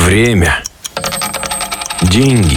Время. Деньги.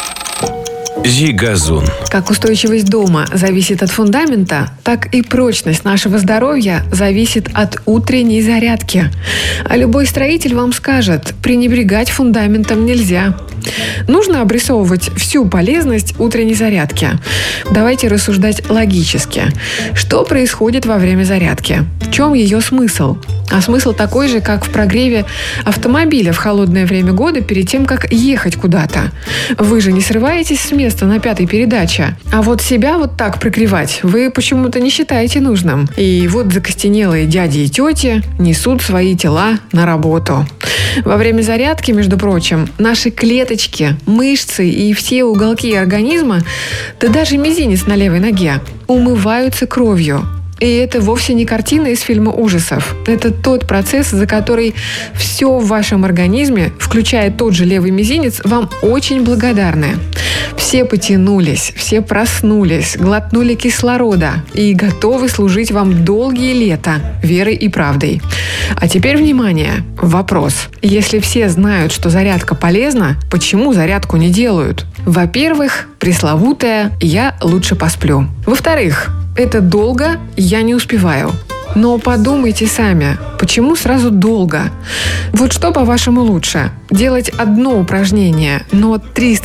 Зигазун. Как устойчивость дома зависит от фундамента, так и прочность нашего здоровья зависит от утренней зарядки. А любой строитель вам скажет, пренебрегать фундаментом нельзя. Нужно обрисовывать всю полезность утренней зарядки. Давайте рассуждать логически. Что происходит во время зарядки? В чем ее смысл? А смысл такой же, как в прогреве автомобиля в холодное время года перед тем, как ехать куда-то. Вы же не срываетесь с места на 5-й передаче. А вот себя вот так прогревать вы почему-то не считаете нужным. И вот закостенелые дяди и тети несут свои тела на работу. Во время зарядки, между прочим, наши клеточки, мышцы и все уголки организма, да даже мизинец на левой ноге, умываются кровью. И это вовсе не картина из фильма ужасов. Это тот процесс, за который все в вашем организме, включая тот же левый мизинец, вам очень благодарны. Все потянулись, все проснулись, глотнули кислорода и готовы служить вам долгие лета верой и правдой. А теперь внимание, вопрос. Если все знают, что зарядка полезна, почему зарядку не делают? Во-первых, пресловутое «я лучше посплю». Во-вторых, это долго, я не успеваю. Но подумайте сами, почему сразу долго? Вот что, по-вашему, лучше? Делать одно упражнение, но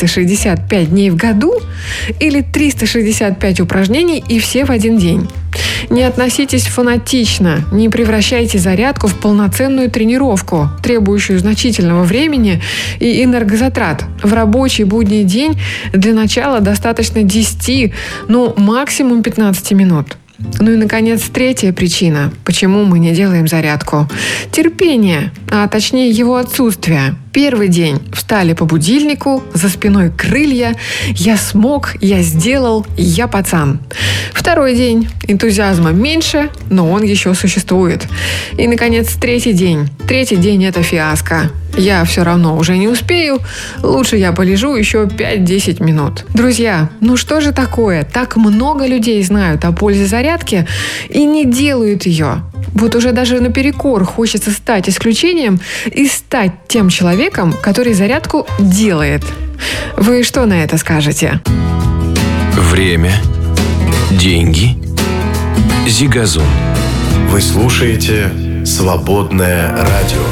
365 дней в году? Или 365 упражнений и все в один день? Не относитесь фанатично, не превращайте зарядку в полноценную тренировку, требующую значительного времени и энергозатрат. В рабочий будний день для начала достаточно 10, максимум 15 минут. Ну и, наконец, третья причина, почему мы не делаем зарядку. Терпение, а точнее его отсутствие. Первый день встали по будильнику, за спиной крылья, я смог, я сделал, я пацан. Второй день энтузиазма меньше, но он еще существует. И, наконец, третий день. Третий день – это фиаско. Я все равно уже не успею, лучше я полежу еще 5-10 минут. Друзья, что же такое? Так много людей знают о пользе зарядки и не делают ее. Вот уже даже наперекор хочется стать исключением и стать тем человеком, который зарядку делает. Вы что на это скажете? Время. Деньги. Зигазун. Вы слушаете «Свободное радио».